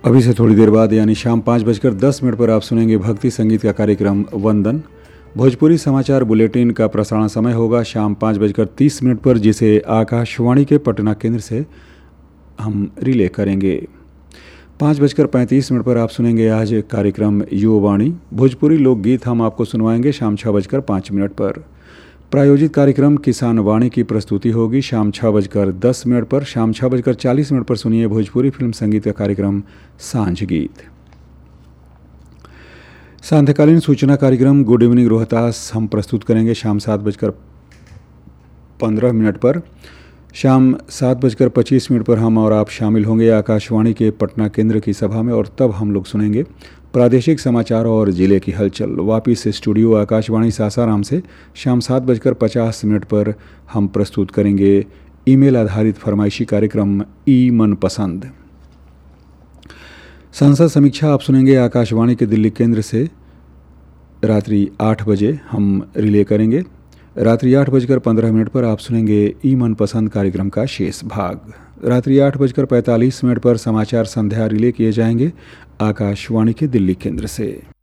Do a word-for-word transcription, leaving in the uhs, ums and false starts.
अभी से थोड़ी देर बाद यानी शाम पाँच बजकर दस मिनट पर आप सुनेंगे भक्ति संगीत का कार्यक्रम वंदन। भोजपुरी समाचार बुलेटिन का प्रसारण समय होगा शाम पाँच बजकर तीस मिनट पर, जिसे आकाशवाणी के पटना केंद्र से हम रिले करेंगे। पाँच बजकर पैंतीस मिनट पर आप सुनेंगे आज कार्यक्रम युवावाणी। भोजपुरी लोकगीत हम आपको सुनवाएंगे शाम छः बजकर पाँच मिनट पर। प्रायोजित कार्यक्रम किसान वाणी की प्रस्तुति होगी शाम छः बजकर दस मिनट पर। शाम छः बजकर चालीस मिनट पर सुनिए भोजपुरी फिल्म संगीत का कार्यक्रम सांझ गीत। सांध्यकालीन सूचना कार्यक्रम गुड इवनिंग रोहतास हम प्रस्तुत करेंगे शाम सात बजकर पंद्रह मिनट पर। शाम सात बजकर पच्चीस मिनट पर हम और आप शामिल होंगे आकाशवाणी के पटना केंद्र की सभा में, और तब हम लोग सुनेंगे प्रादेशिक समाचार और जिले की हलचल। वापिस स्टूडियो आकाशवाणी सासाराम से शाम सात बजकर पचास मिनट पर हम प्रस्तुत करेंगे ईमेल आधारित फरमाइशी कार्यक्रम ई मन पसंद। संसद समीक्षा आप सुनेंगे आकाशवाणी के दिल्ली केंद्र से रात्रि आठ बजे हम रिले करेंगे। रात्रि आठ बजकर पंद्रह मिनट पर आप सुनेंगे ई मन पसंद कार्यक्रम का शेष भाग। रात्रि आठ बजकर पैंतालीस मिनट पर समाचार संध्या रिले किए जाएंगे आकाशवाणी के दिल्ली केंद्र से।